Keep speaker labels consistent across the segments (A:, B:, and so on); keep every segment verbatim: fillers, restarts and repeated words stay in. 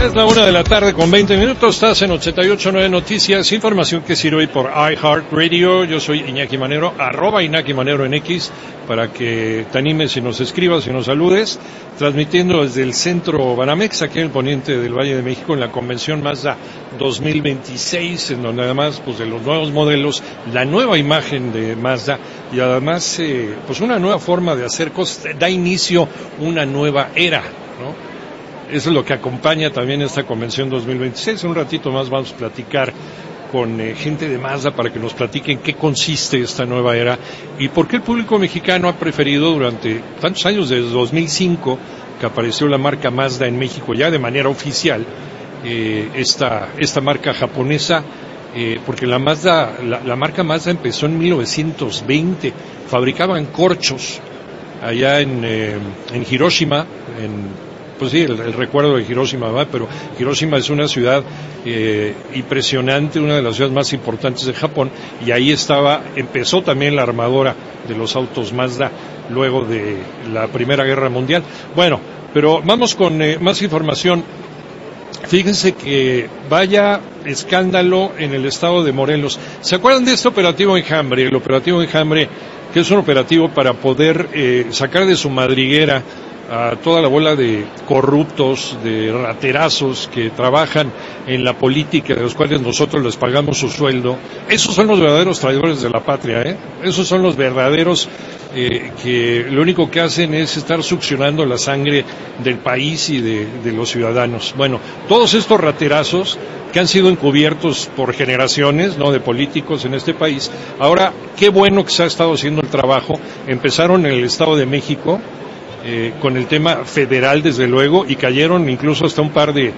A: Es la una de la tarde con veinte minutos, estás en ochenta y ocho punto nueve Noticias, información que sirve por iHeartRadio. Yo soy Iñaki Manero, arroba Iñaki Manero en X, para que te animes y nos escribas y nos saludes, transmitiendo desde el centro Banamex, aquí en el poniente del Valle de México, en la convención Mazda dos mil veintiséis, en donde además, pues, de los nuevos modelos, la nueva imagen de Mazda, y además, eh, pues una nueva forma de hacer cosas, da inicio una nueva era, ¿no? Eso es lo que acompaña también esta convención dos mil veintiséis. En un ratito más vamos a platicar con eh, gente de Mazda para que nos platiquen qué consiste esta nueva era y por qué el público mexicano ha preferido durante tantos años, desde dos mil cinco, que apareció la marca Mazda en México ya de manera oficial, eh, esta, esta marca japonesa, eh, porque la Mazda, la, la marca Mazda empezó en mil novecientos veinte, fabricaban corchos allá en, eh, en Hiroshima, en Pues sí, el, el recuerdo de Hiroshima, ¿verdad? Pero Hiroshima es una ciudad eh, impresionante, una de las ciudades más importantes de Japón, y ahí estaba, empezó también la armadora de los autos Mazda luego de la Primera Guerra Mundial. Bueno, pero vamos con eh, más información. Fíjense que vaya escándalo en el estado de Morelos. ¿Se acuerdan de este operativo Enjambre? El operativo Enjambre, que es un operativo para poder eh, sacar de su madriguera a toda la bola de corruptos, de raterazos que trabajan en la política, de los cuales nosotros les pagamos su sueldo. Esos son los verdaderos traidores de la patria, ¿eh? Esos son los verdaderos eh, que lo único que hacen es estar succionando la sangre del país y de, de los ciudadanos. Bueno, todos estos raterazos que han sido encubiertos por generaciones, ¿no?, de políticos en este país. Ahora, qué bueno que se ha estado haciendo el trabajo. Empezaron en el Estado de México, Eh, con el tema federal, desde luego, y cayeron incluso hasta un par de,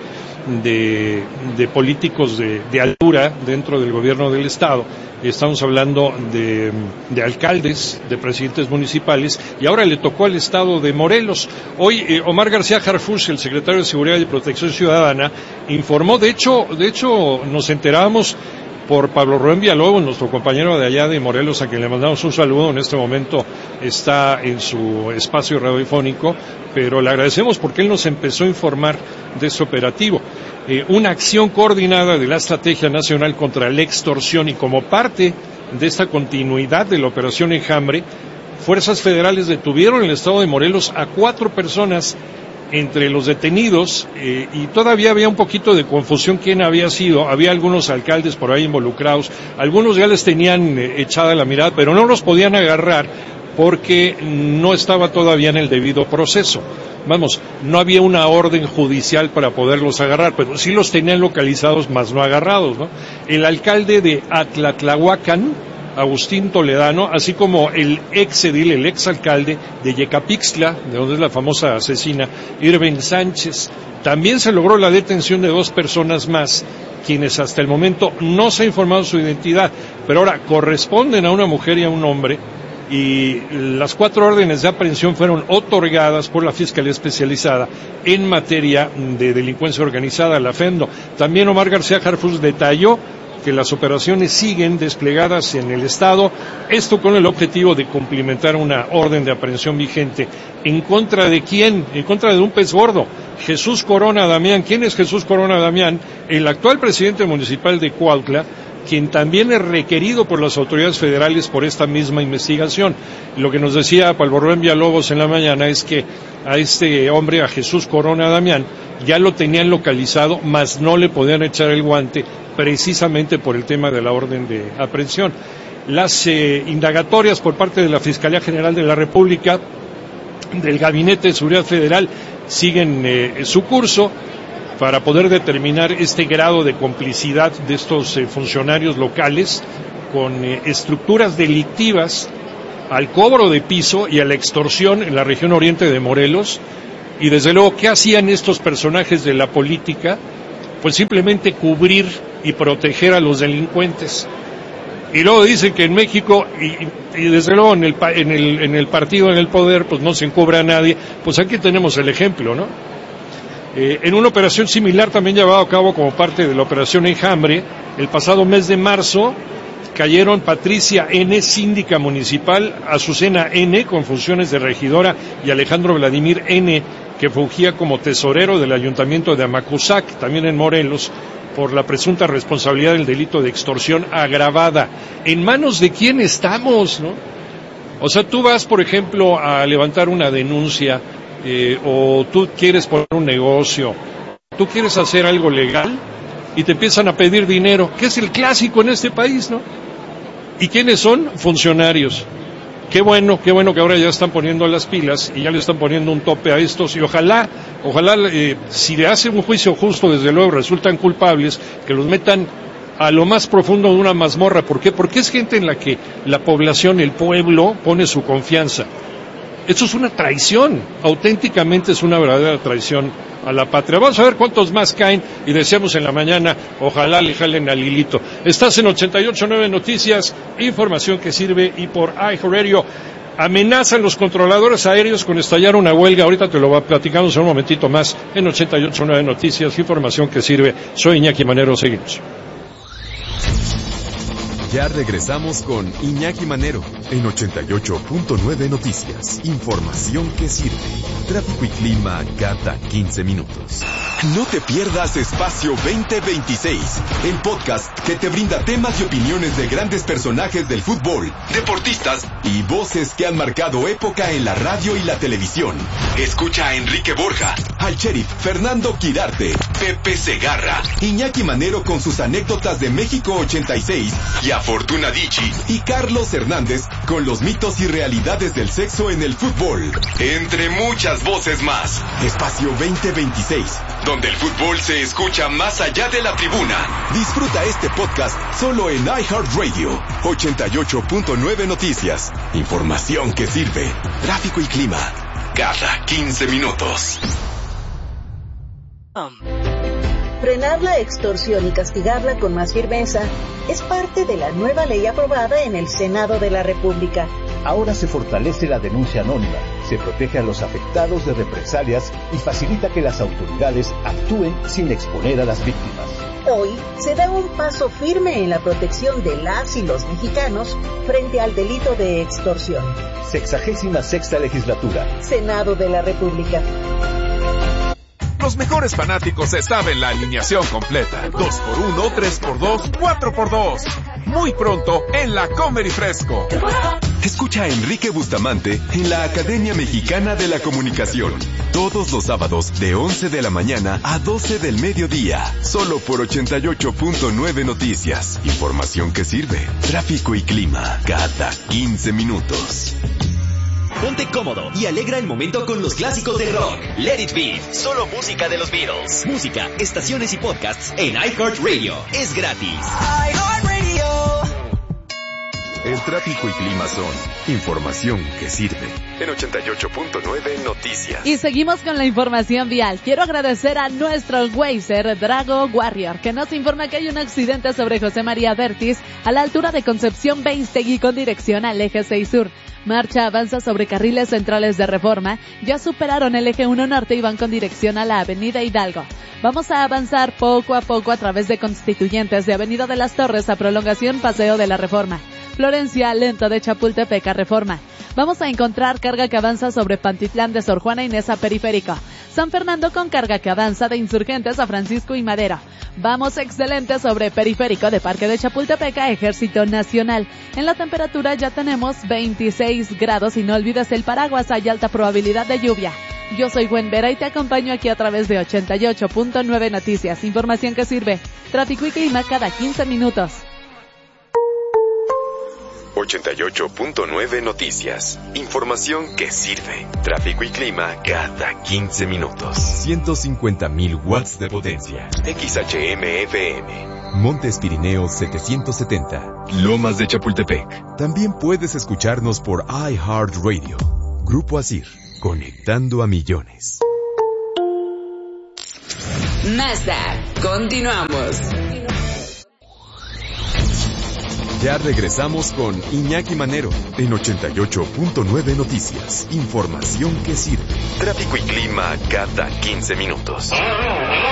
A: de, de políticos de, de altura dentro del gobierno del Estado. Estamos hablando de, de alcaldes, de presidentes municipales, y ahora le tocó al Estado de Morelos. Hoy eh, Omar García Harfuch, el secretario de Seguridad y Protección Ciudadana, informó, de hecho, de hecho nos enterábamos por Pablo Rubén Villalobos, nuestro compañero de allá de Morelos, a quien le mandamos un saludo. En este momento está en su espacio radiofónico, pero le agradecemos porque él nos empezó a informar de este operativo. Eh, una acción coordinada de la Estrategia Nacional contra la Extorsión, y como parte de esta continuidad de la Operación Enjambre, fuerzas federales detuvieron en el estado de Morelos a cuatro personas entre los detenidos, eh, y todavía había un poquito de confusión quién había sido. Había algunos alcaldes por ahí involucrados, algunos ya les tenían eh, echada la mirada, pero no los podían agarrar porque no estaba todavía en el debido proceso. Vamos, no había una orden judicial para poderlos agarrar, pero sí los tenían localizados, más no agarrados, ¿no? El alcalde de Atlatlahuacán, Agustín Toledano, así como el ex edil, el ex alcalde de Yecapixtla, de donde es la famosa asesina Irving Sánchez. También se logró la detención de dos personas más, quienes hasta el momento no se ha informado su identidad, pero ahora corresponden a una mujer y a un hombre, y las cuatro órdenes de aprehensión fueron otorgadas por la Fiscalía Especializada en materia de delincuencia organizada, la FEMDO. También Omar García Harfuch detalló que las operaciones siguen desplegadas en el Estado, esto con el objetivo de cumplimentar una orden de aprehensión vigente. ¿En contra de quién? En contra de un pez gordo, Jesús Corona Damián. ¿Quién es Jesús Corona Damián? El actual presidente municipal de Cuautla, quien también es requerido por las autoridades federales por esta misma investigación. Lo que nos decía Pablo Rubén Villalobos en la mañana es que a este hombre, a Jesús Corona Damián, ya lo tenían localizado, mas no le podían echar el guante, precisamente por el tema de la orden de aprehensión. Las eh, indagatorias por parte de la Fiscalía General de la República, del Gabinete de Seguridad Federal, siguen eh, su curso para poder determinar este grado de complicidad de estos eh, funcionarios locales con eh, estructuras delictivas, al cobro de piso y a la extorsión en la región oriente de Morelos. Y desde luego, ¿qué hacían estos personajes de la política? Pues simplemente cubrir y proteger a los delincuentes. Y luego dicen que en México, y, y desde luego en el, en, el, en el partido, en el poder, pues no se encubre a nadie. Pues aquí tenemos el ejemplo, ¿no? Eh, en una operación similar también llevada a cabo como parte de la Operación Enjambre, el pasado mes de marzo, cayeron Patricia N., síndica municipal, Azucena N., con funciones de regidora, y Alejandro Vladimir N., que que fungía como tesorero del ayuntamiento de Amacuzac, también en Morelos, por la presunta responsabilidad del delito de extorsión agravada. ¿En manos de quién estamos, no? O sea, tú vas, por ejemplo, a levantar una denuncia, eh, o tú quieres poner un negocio, tú quieres hacer algo legal, y te empiezan a pedir dinero, que es el clásico en este país, ¿no? ¿Y quiénes son? Funcionarios. Qué bueno, qué bueno que ahora ya están poniendo las pilas y ya le están poniendo un tope a estos, y ojalá, ojalá, eh, si le hacen un juicio justo, desde luego resultan culpables, que los metan a lo más profundo de una mazmorra. ¿Por qué? Porque es gente en la que la población, el pueblo, pone su confianza. Esto es una traición, auténticamente es una verdadera traición a la patria. Vamos a ver cuántos más caen, y decíamos en la mañana, ojalá le jalen al hilito. Estás en ochenta y ocho punto nueve Noticias, información que sirve, y por iHeartRadio. Amenazan los controladores aéreos con estallar una huelga. Ahorita te lo va platicamos en un momentito más en ochenta y ocho punto nueve Noticias, información que sirve. Soy Iñaki Manero, seguimos.
B: Ya regresamos con Iñaki Manero en ochenta y ocho punto nueve Noticias. Información que sirve. Tráfico y clima cada quince minutos. No te pierdas Espacio veinte veintiséis, el podcast que te brinda temas y opiniones de grandes personajes del fútbol, deportistas y voces que han marcado época en la radio y la televisión. Escucha a Enrique Borja, al sheriff Fernando Quirarte, Pepe Segarra, Iñaki Manero con sus anécdotas de México ochenta y seis y a Fortuna Dicci y Carlos Hernández con los mitos y realidades del sexo en el fútbol. Entre muchas voces más. Espacio veinte veintiséis, donde el fútbol se escucha más allá de la tribuna. Disfruta este podcast solo en iHeartRadio. ochenta y ocho punto nueve Noticias. Información que sirve. Tráfico y clima cada quince minutos.
C: Frenar la extorsión y castigarla con más firmeza es parte de la nueva ley aprobada en el Senado de la República.
D: Ahora se fortalece la denuncia anónima, se protege a los afectados de represalias y facilita que las autoridades actúen sin exponer a las víctimas.
C: Hoy se da un paso firme en la protección de las y los mexicanos frente al delito de extorsión.
D: Sexagésima sexta legislatura.
C: Senado de la República.
E: Los mejores fanáticos se saben la alineación completa. dos por uno, tres por dos, cuatro por dos. Muy pronto en la Comer y Fresco.
B: Escucha a Enrique Bustamante en la Academia Mexicana de la Comunicación. Todos los sábados de once de la mañana a doce del mediodía. Solo por ochenta y ocho punto nueve Noticias. Información que sirve. Tráfico y clima cada quince minutos.
F: Ponte cómodo y alegra el momento con los clásicos del rock. Let It Be, solo música de los Beatles. Música, estaciones y podcasts en iHeartRadio. Es gratis. iHeartRadio.
B: El tráfico y clima son información que sirve. En ochenta y ocho punto nueve Noticias.
G: Y seguimos con la información vial. Quiero agradecer a nuestro Wazer Drago Warrior, que nos informa que hay un accidente sobre José María Vertis a la altura de Concepción Beistegui con dirección al eje seis Sur. Marcha avanza sobre carriles centrales de Reforma, ya superaron el eje uno Norte y van con dirección a la avenida Hidalgo. Vamos a avanzar poco a poco a través de Constituyentes, de Avenida de las Torres a Prolongación Paseo de la Reforma. Florencia, lento de Chapultepec a Reforma. Vamos a encontrar carga que avanza sobre Pantitlán de Sor Juana Inés a Periférico. San Fernando con carga que avanza de Insurgentes a Francisco y Madero. Vamos excelente sobre Periférico de Parque de Chapultepec a Ejército Nacional. En la temperatura ya tenemos veintiséis grados y no olvides el paraguas, hay alta probabilidad de lluvia. Yo soy Gwen Vera y te acompaño aquí a través de ochenta y ocho punto nueve Noticias. Información que sirve. Tráfico y clima cada quince minutos.
B: ochenta y ocho punto nueve Noticias. Información que sirve. Tráfico y clima cada quince minutos. ciento cincuenta mil watts de potencia. X H M F M. Montes Pirineos setecientos setenta. Lomas de Chapultepec. También puedes escucharnos por iHeartRadio. Grupo Asir. Conectando a millones.
H: Nasdaq. Continuamos.
B: Ya regresamos con Iñaki Manero en ochenta y ocho punto nueve Noticias. Información que sirve. Tráfico y clima cada quince minutos.